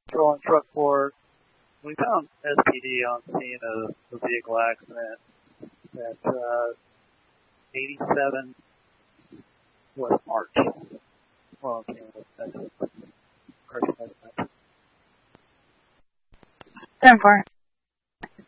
Patrolling truck 4. We found SPD on scene of a vehicle accident at 87 West March. Well, that's 10-4.